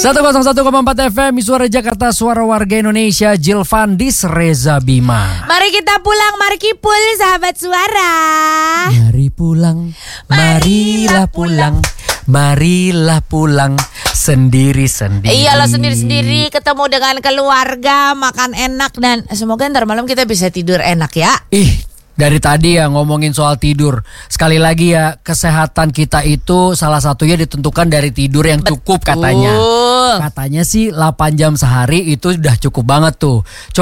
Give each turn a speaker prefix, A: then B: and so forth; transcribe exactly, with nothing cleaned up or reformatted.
A: seratus satu koma empat F M Suara Jakarta, suara warga Indonesia. Jilvandis Reza Bima.
B: Mari kita pulang, mari kipul sahabat suara.
A: Mari pulang, marilah pulang, marilah pulang sendiri-sendiri.
B: Iya lo sendiri-sendiri, ketemu dengan keluarga, makan enak, dan semoga ntar malam kita bisa tidur enak ya.
A: Ih, dari tadi ya ngomongin soal tidur. Sekali lagi ya, kesehatan kita itu salah satunya ditentukan dari tidur yang cukup. Betul. Katanya. Katanya sih delapan jam sehari itu udah cukup banget tuh.